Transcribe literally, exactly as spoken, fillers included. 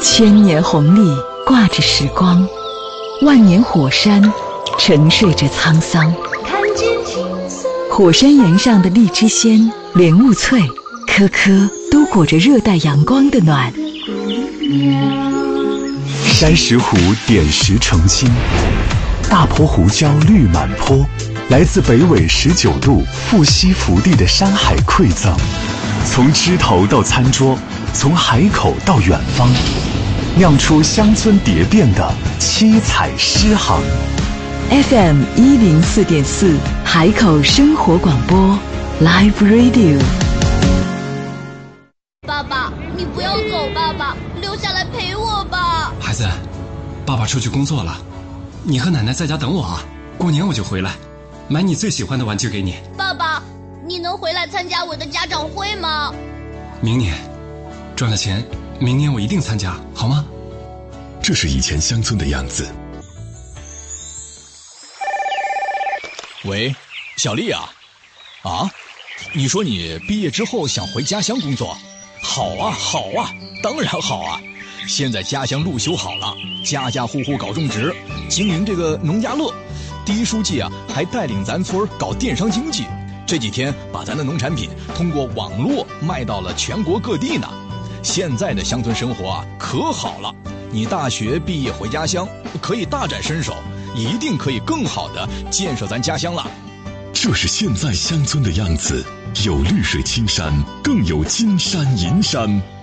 千年红历挂着时光，万年火山沉睡着沧桑。看见火山岩上的荔枝鲜、莲雾脆，颗颗都裹着热带阳光的暖。 山石湖点石成金，大坡胡椒绿满坡，来自北纬十九度富硒福地的山海馈赠，从枝头到餐桌，从海口到远方，酿出乡村蝶变的七彩诗行。 F M 一零四点四海口生活广播 Live Radio。 爸爸，你不要走，爸爸，留下来陪我吧。 孩子，爸爸出去工作了，你和奶奶在家等我啊，过年我就回来，买你最喜欢的玩具给你。 爸爸，你能回来参加我的家长会吗？ 明年赚了钱，明年我一定参加，好吗？ 这是以前乡村的样子。 喂，小丽啊，啊，你说你毕业之后想回家乡工作？好啊，好啊，当然好啊！现在家乡路修好了，家家户户搞种植，经营这个农家乐。第一书记啊，还带领咱村搞电商经济，这几天把咱的农产品通过网络卖到了全国各地呢。现在的乡村生活啊，可好了！你大学毕业回家乡，可以大展身手，一定可以更好的建设咱家乡了。 这是现在乡村的样子，有绿水青山，更有金山银山。